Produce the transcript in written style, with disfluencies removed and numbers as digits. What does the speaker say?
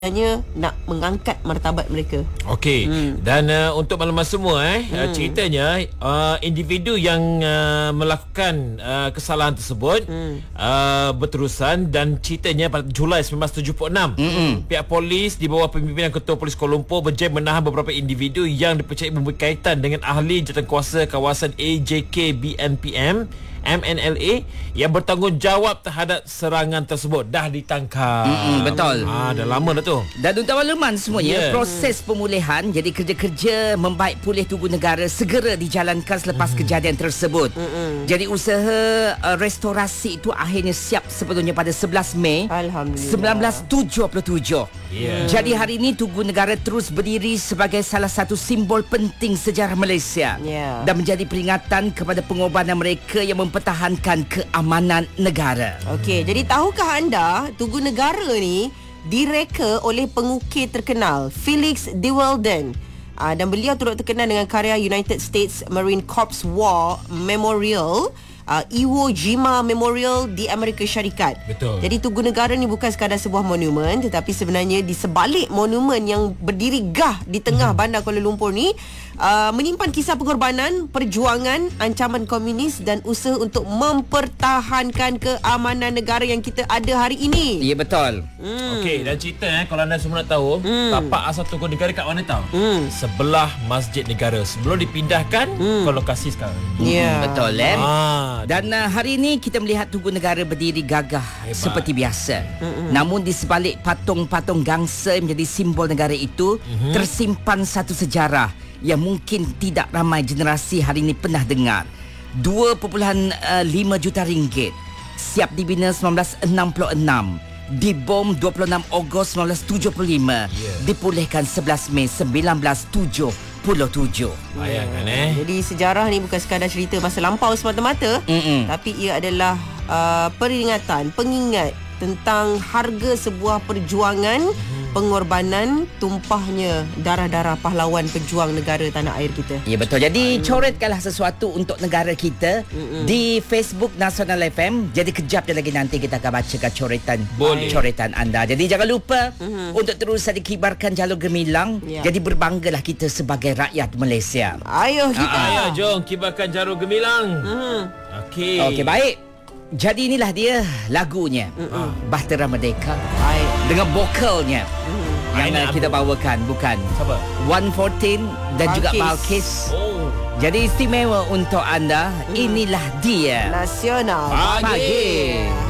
hanya nak mengangkat martabat mereka. Okey. Dan untuk maklumat semua ceritanya individu yang melakukan kesalahan tersebut berterusan, dan ceritanya pada Julai 1976 pihak polis di bawah pimpinan Ketua Polis Kuala Lumpur berjaya menahan beberapa individu yang dipercayai berkaitan dengan ahli jawatankuasa kawasan AJK BNPM MNLA yang bertanggungjawab terhadap serangan tersebut. Dah ditangkap. Betul. Dah lama dah tu. Dan untuk makluman semuanya, proses pemulihan, jadi kerja-kerja membaik pulih Tugu Negara segera dijalankan selepas kejadian tersebut. Jadi usaha restorasi itu akhirnya siap sepenuhnya pada 11 Mei Alhamdulillah 1977. Jadi hari ini Tugu Negara terus berdiri sebagai salah satu simbol penting sejarah Malaysia dan menjadi peringatan kepada pengorbanan mereka yang mempertahankan keamanan negara. Okey, jadi tahukah anda Tugu Negara ni direka oleh pengukir terkenal Felix de Walden. Dan beliau turut terkenal dengan karya United States Marine Corps War Memorial, Iwo Jima Memorial di Amerika Syarikat. Betul. Jadi Tugu Negara ni bukan sekadar sebuah monumen, tetapi sebenarnya di sebalik monumen yang berdiri gah di tengah bandar Kuala Lumpur ni menyimpan kisah pengorbanan, perjuangan, ancaman komunis dan usaha untuk mempertahankan keamanan negara yang kita ada hari ini. Ya, betul. Okey, dan cerita kalau anda semua nak tahu, tapak asal Tugu Negara kat mana tahu? Sebelah Masjid Negara sebelum dipindahkan ke lokasi sekarang. Betul kan? Dan hari ini kita melihat Tugu Negara berdiri gagah seperti biasa. Namun di sebalik patung-patung gangsa yang menjadi simbol negara itu tersimpan satu sejarah yang mungkin tidak ramai generasi hari ini pernah dengar. 2.5 juta ringgit siap dibina 1966, dibom 26 Ogos 1975, dipulihkan 11 Mei 1977. Bayangkan Jadi sejarah ni bukan sekadar cerita masa lampau semata-mata, tapi ia adalah peringatan, pengingat tentang harga sebuah perjuangan, pengorbanan, tumpahnya darah-darah pahlawan pejuang negara tanah air kita. Ya, betul. Jadi coretkanlah sesuatu untuk negara kita di Facebook Nasional FM. Jadi kejap je lagi nanti kita akan bacakan coretan anda. Jadi jangan lupa untuk terus kibarkan jalur gemilang. Jadi berbanggalah kita sebagai rakyat Malaysia. Ayo kita. Ayo jom kibarkan jalur gemilang. Okey, baik. Jadi inilah dia lagunya, Bahtera Merdeka, dengan vokalnya yang kita bawakan, bukan siapa? 114 dan juga Balkis. Jadi istimewa untuk anda. Inilah dia Nasional Pagi.